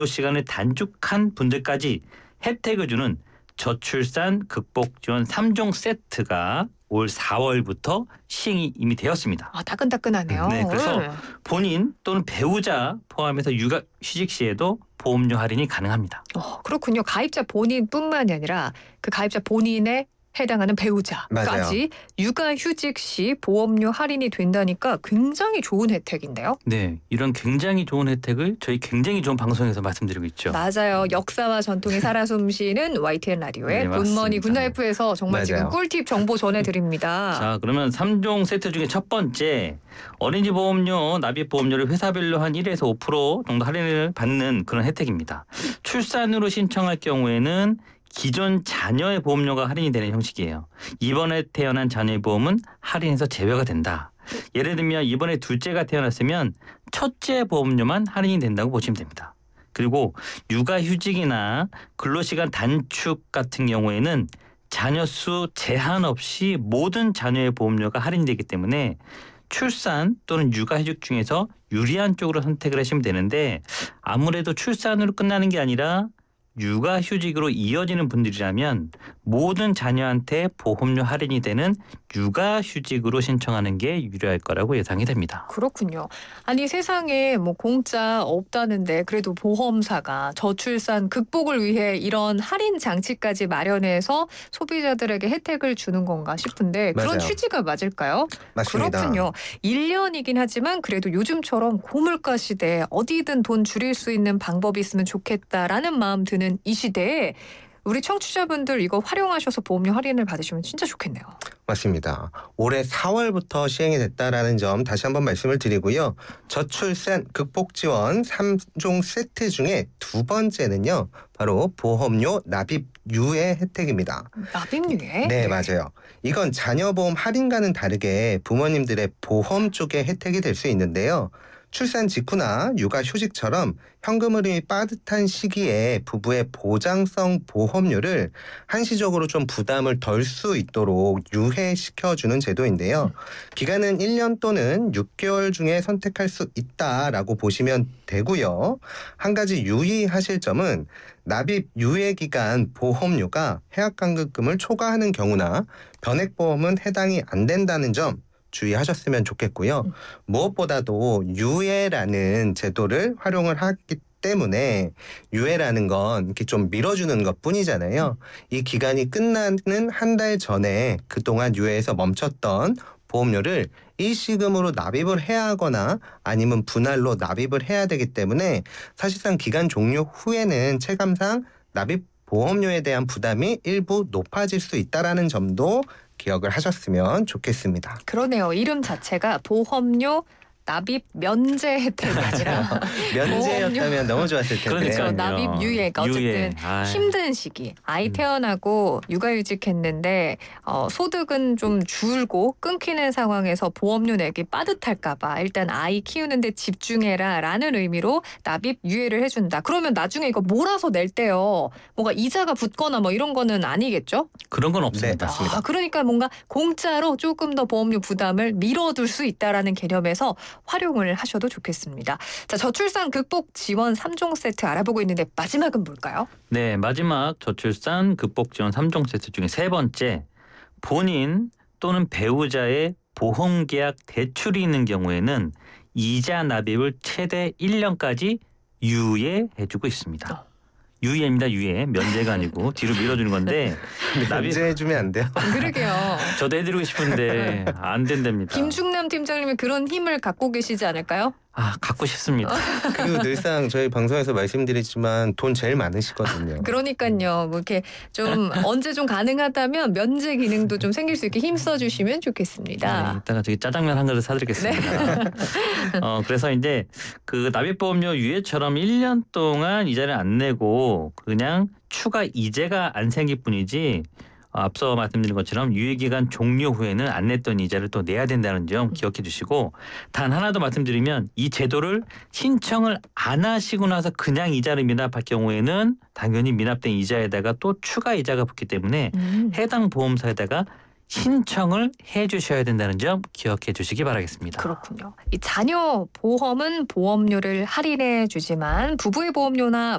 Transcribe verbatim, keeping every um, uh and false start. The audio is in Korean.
시간을 단축한 분들까지 혜택을 주는 저출산 극복 지원 삼 종 세트가 올 사월부터 시행이 이미 되었습니다. 아, 따끈따끈하네요. 네, 그래서 네. 본인 또는 배우자 포함해서 육아 휴직 시에도 보험료 할인이 가능합니다. 어, 그렇군요. 가입자 본인뿐만이 아니라 그 가입자 본인의 해당하는 배우자까지 맞아요. 육아휴직 시 보험료 할인이 된다니까 굉장히 좋은 혜택인데요. 네, 이런 굉장히 좋은 혜택을 저희 굉장히 좋은 방송에서 말씀드리고 있죠. 맞아요. 역사와 전통이 살아 숨쉬는 와이티엔 라디오의 네, 굿머니 맞습니다. 굿라이프에서 정말 맞아요. 지금 꿀팁 정보 전해드립니다. 자, 그러면 삼 종 세트 중에 첫 번째, 어린이 보험료, 납입 보험료를 회사별로 한 일에서 오 퍼센트 정도 할인을 받는 그런 혜택입니다. 출산으로 신청할 경우에는 기존 자녀의 보험료가 할인이 되는 형식이에요. 이번에 태어난 자녀의 보험은 할인해서 제외가 된다. 예를 들면 이번에 둘째가 태어났으면 첫째 보험료만 할인이 된다고 보시면 됩니다. 그리고 육아휴직이나 근로시간 단축 같은 경우에는 자녀 수 제한 없이 모든 자녀의 보험료가 할인되기 때문에 출산 또는 육아휴직 중에서 유리한 쪽으로 선택을 하시면 되는데, 아무래도 출산으로 끝나는 게 아니라 육아휴직으로 이어지는 분들이라면 모든 자녀한테 보험료 할인이 되는 육아휴직으로 신청하는 게 유리할 거라고 예상이 됩니다. 그렇군요. 아니, 세상에 뭐 공짜 없다는데 그래도 보험사가 저출산 극복을 위해 이런 할인 장치까지 마련해서 소비자들에게 혜택을 주는 건가 싶은데 그런 맞아요. 취지가 맞을까요? 맞습니다. 그렇군요. 일 년이긴 하지만 그래도 요즘처럼 고물가 시대에 어디든 돈 줄일 수 있는 방법이 있으면 좋겠다라는 마음 드는 이 시대에 우리 청취자분들 이거 활용하셔서 보험료 할인을 받으시면 진짜 좋겠네요. 맞습니다. 올해 사월부터 시행이 됐다라는 점 다시 한번 말씀을 드리고요. 저출산 극복 지원 삼 종 세트 중에 두 번째는요. 바로 보험료 납입 유예 혜택입니다. 납입유예? 네, 맞아요. 이건 자녀보험 할인과는 다르게 부모님들의 보험 쪽에 혜택이 될 수 있는데요. 출산 직후나 육아휴직처럼 현금흐름이 빠듯한 시기에 부부의 보장성 보험료를 한시적으로 좀 부담을 덜 수 있도록 유예시켜주는 제도인데요. 기간은 일 년 또는 육 개월 중에 선택할 수 있다라고 보시면 되고요. 한 가지 유의하실 점은 납입 유예 기간 보험료가 해약환급금을 초과하는 경우나 변액보험은 해당이 안 된다는 점 주의하셨으면 좋겠고요. 음. 무엇보다도 유예라는 제도를 활용을 하기 때문에 유예라는 건 이렇게 좀 밀어주는 것 뿐이잖아요. 이 기간이 끝나는 한 달 전에 그동안 유예에서 멈췄던 보험료를 일시금으로 납입을 해야 하거나 아니면 분할로 납입을 해야 되기 때문에 사실상 기간 종료 후에는 체감상 납입 보험료에 대한 부담이 일부 높아질 수 있다는 점도 기억을 하셨으면 좋겠습니다. 그러네요. 이름 자체가 보험료 납입 면제 혜택이 아니라 면제였다면 너무 좋았을 텐데. 그렇죠. 납입 유예가 어쨌든 유예. 아이. 힘든 시기. 아이 음. 태어나고 육아휴직했는데 어, 소득은 좀 줄고 끊기는 상황에서 보험료 내기 빠듯할까 봐 일단 아이 키우는데 집중해라라는 의미로 납입 유예를 해준다. 그러면 나중에 이거 몰아서 낼 때요. 뭔가 이자가 붙거나 뭐 이런 거는 아니겠죠? 그런 건 없습니다. 네, 맞습니다. 아, 그러니까 뭔가 공짜로 조금 더 보험료 부담을 밀어둘 수 있다라는 개념에서 활용을 하셔도 좋겠습니다. 자, 저출산 극복 지원 삼 종 세트 알아보고 있는데 마지막은 뭘까요? 네, 마지막 저출산 극복 지원 삼 종 세트 중에 세 번째, 본인 또는 배우자의 보험계약 대출이 있는 경우에는 이자 납입을 최대 일 년까지 유예해주고 있습니다. 유예입니다. 유예. 면제가 아니고 뒤로 밀어주는 건데 납입 면제해주면 안 돼요? 그러게요. 저도 해드리고 싶은데 안 된답니다. 김중남 팀장님이 그런 힘을 갖고 계시지 않을까요? 아, 갖고 싶습니다. 그리고 늘상 저희 방송에서 말씀드리지만 돈 제일 많으시거든요. 그러니까요. 뭐 이렇게 좀 언제 좀 가능하다면 면제 기능도 좀 생길 수 있게 힘써 주시면 네, 좋겠습니다. 이따가 저기 짜장면 한 그릇 사드리겠습니다. 어, 그래서 이제 그 납입보험료 유예처럼 일 년 동안 이자를 안 내고 그냥 추가 이자가 안 생길 뿐이지, 앞서 말씀드린 것처럼 유예기간 종료 후에는 안 냈던 이자를 또 내야 된다는 점 기억해 주시고, 단 하나 더 말씀드리면 이 제도를 신청을 안 하시고 나서 그냥 이자를 미납할 경우에는 당연히 미납된 이자에다가 또 추가 이자가 붙기 때문에 음. 해당 보험사에다가 신청을 해 주셔야 된다는 점 기억해 주시기 바라겠습니다. 그렇군요. 이 자녀 보험은 보험료를 할인해 주지만 부부의 보험료나